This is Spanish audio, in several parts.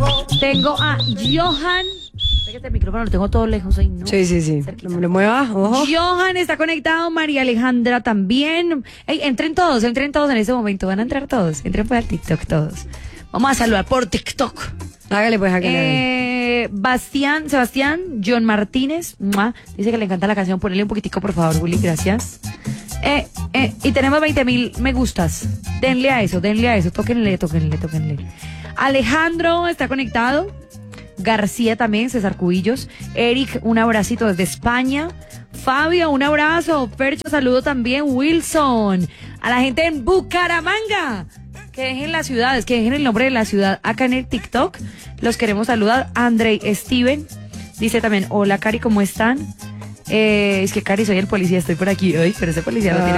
Tengo a Johan. Este micrófono lo tengo todo lejos ahí, ¿no? Sí. No me lo muevas, ojo. Johan está conectado, María Alejandra también. Ey, entren todos en este momento. Van a entrar todos. Entren por el TikTok todos. Vamos a saludar por TikTok. Hágale pues, hágale. Sebastián, John Martínez. Dice que le encanta la canción. Ponle un poquitico, por favor, Willy, gracias. Y tenemos 20,000 me gustas. Denle a eso. Tóquenle. Alejandro está conectado. García también, César Cubillos. Eric, un abracito desde España. Fabio, un abrazo. Percho, saludo también. Wilson. A la gente en Bucaramanga. Que dejen las ciudades, que dejen el nombre de la ciudad acá en el TikTok. Los queremos saludar. Andrei Steven dice también, hola Cari, ¿cómo están? Es que Cari, soy el policía, estoy por aquí. Ay, pero ese policía no tiene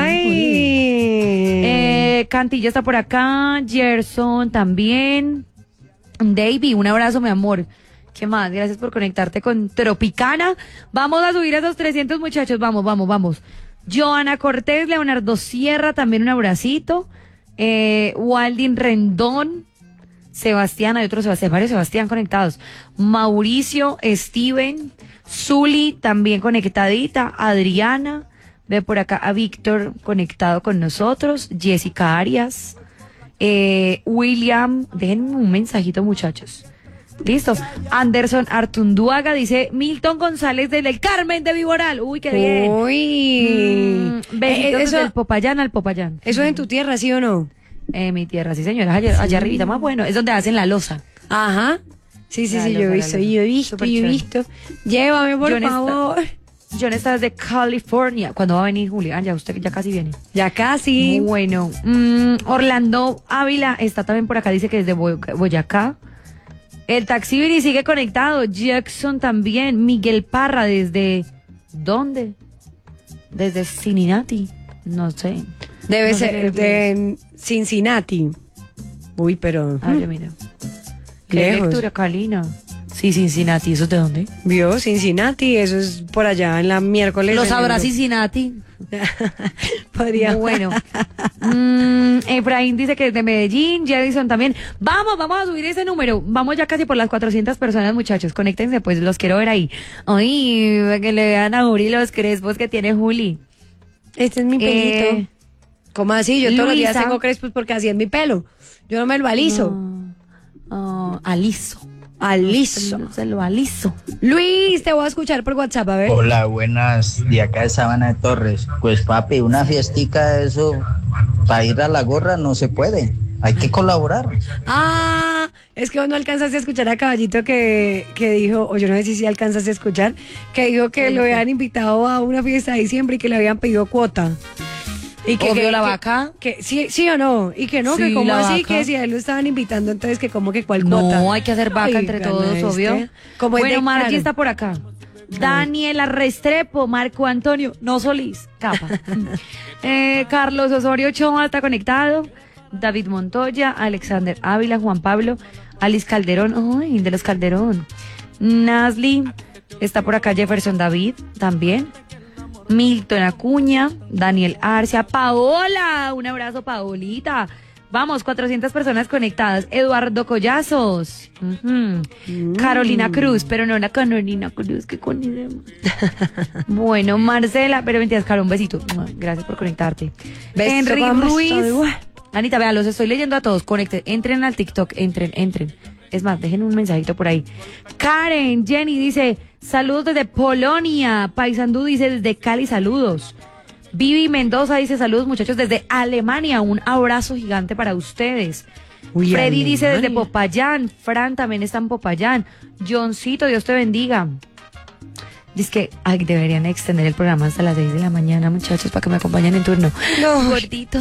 Ay. Cantilla está por acá. Gerson también. Davey, un abrazo, mi amor. ¿Qué más? Gracias por conectarte con Tropicana. Vamos a subir a esos 300 muchachos. Vamos. Joana Cortés, Leonardo Sierra, también un abracito. Waldin Rendón, Sebastián, hay otro Sebastián, varios Sebastián conectados. Mauricio, Steven, Zuli, también conectadita. Adriana, ve por acá a Víctor conectado con nosotros. Jessica Arias. William, déjenme un mensajito, muchachos. Listo. Anderson Artunduaga dice Milton González del Carmen de Viboral. Uy, qué bien. Uy. Besitos del Popayán al Popayán. ¿Eso es en tu tierra, sí o no? Mi tierra, sí, señora. Allá arribita, más bueno. Es donde hacen la loza. Ajá. Sí, yo he visto. Llévame, por favor. John está desde California. ¿Cuándo va a venir, Julián? Ya usted ya casi viene. Ya casi. Bueno. Orlando Ávila está también por acá. Dice que desde Boyacá. El Taxibiri sigue conectado. Jackson también. Miguel Parra desde... ¿Dónde? Desde Cincinnati. No sé. Debe ser de Cincinnati. Uy, pero... mira. Qué lejos. lectura, Calina. Sí, Cincinnati. ¿Eso es de dónde? ¿Vio? Cincinnati. Eso es por allá en la miércoles. Lo sabrá Cincinnati. Podría. Bueno. Efraín dice que es de Medellín. Jedison también. Vamos a subir ese número. Vamos ya casi por las 400 personas, muchachos. Conéctense, pues los quiero ver ahí. Ay, que le vean a Juli los crespos que tiene Juli. Este es mi pelito. ¿Cómo así? Yo todos los días tengo crespos porque así es mi pelo. Yo no me lo aliso. Aliso. Se lo aliso. Luis, te voy a escuchar por WhatsApp, a ver. Hola, buenas, de acá de Sabana de Torres. Pues papi, una fiestica de eso, para ir a la gorra no se puede, hay que colaborar. Es que vos no alcanzaste a escuchar a Caballito que dijo, o yo no sé si alcanzaste a escuchar, que dijo que lo habían invitado a una fiesta de diciembre y que le habían pedido cuota. Y que la vaca. Que sí o no. Y que no, sí, que como así, vaca. Que si a él lo estaban invitando, entonces que como que cuál cuota. No, hay que hacer vaca entre todos, obvio. Bueno, Margie está por acá. Daniela Restrepo, Marco Antonio, no Solís, capa. Carlos Osorio Ochoa está conectado. David Montoya, Alexander Ávila, Juan Pablo, Alice Calderón, ay, de los Calderón. Nasli, está por acá Jefferson David, también. Milton Acuña, Daniel Arcia, Paola, un abrazo, Paolita. Vamos, 400 personas conectadas. Eduardo Collazos, Carolina Cruz, pero no la Carolina Cruz que conocemos. Bueno, Marcela, pero mentiras, Caro, un besito. Gracias por conectarte. Henry Ruiz. Anita, vea, los estoy leyendo a todos. Conecten, entren al TikTok, entren. Es más, dejen un mensajito por ahí. Karen, Jenny dice, saludos desde Polonia. Paisandú dice, desde Cali, saludos. Vivi Mendoza dice, saludos muchachos desde Alemania. Un abrazo gigante para ustedes. Uy, Freddy Alemania. Dice, desde Popayán. Fran también está en Popayán. Johncito, Dios te bendiga. Dice que deberían extender el programa hasta las 6 de la mañana, muchachos, para que me acompañen en turno. No. Gordito.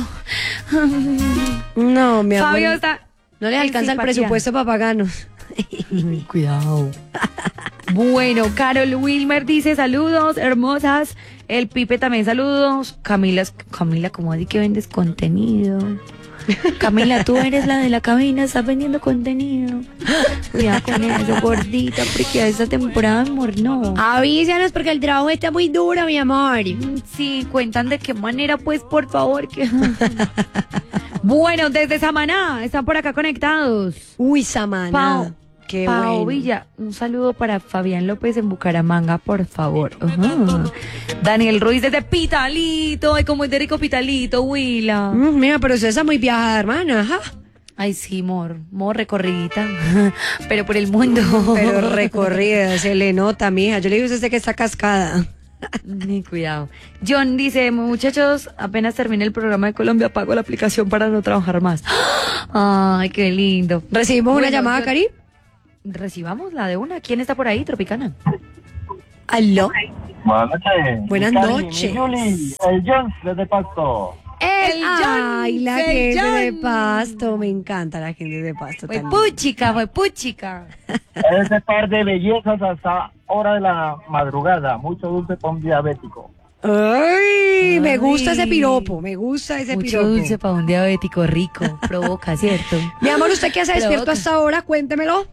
No, mi amor. Fabio está... No les alcanza el presupuesto para pagarnos. Cuidado. Bueno, Carol Wilmer dice saludos, hermosas. El Pipe también saludos. Camila, ¿cómo así que vendes contenido? Camila, tú eres la de la cabina, estás vendiendo contenido. Cuidado con eso, gordita, porque a esta temporada, amor, no. Avísanos porque el trabajo está muy duro, mi amor. Sí, cuentan de qué manera, pues, por favor. Que... Bueno, desde Samaná, están por acá conectados. Uy, Samaná. Qué Pau bueno. Villa, un saludo para Fabián López en Bucaramanga, por favor. Daniel Ruiz desde Pitalito. Ay, como es de rico Pitalito, Huila. Mira, pero usted está muy viajada, hermana. Ajá. Ay, sí, mor recorridita, pero por el mundo. Pero recorrida, se le nota, mija. Yo le digo a usted que está cascada. Cuidado. John dice, muchachos, apenas termine el programa de Colombia, apago la aplicación para no trabajar más. Ay, qué lindo. ¿Recibimos una llamada, Cari? Recibamos la de una. ¿Quién está por ahí, Tropicana? ¿Aló? Buenas noches. Buenas noches. El Jones desde Pasto. Ay, la gente de Pasto. Me encanta la gente de Pasto. Fue puchica. Ese par de bellezas hasta hora de la madrugada. Mucho dulce para un diabético. Ay, me gusta ese piropo. Mucho dulce para un diabético rico. Provoca, ¿cierto? Mi amor, ¿usted qué hace despierto hasta ahora? Cuéntemelo.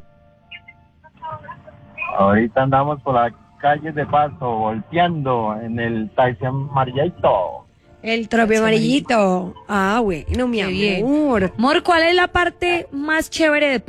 Ahorita andamos por las calles de Pasto, volteando en el taxi amarillito. El tropio amarillito. Ah, bueno, mi amor. Bien. Amor, ¿cuál es la parte más chévere de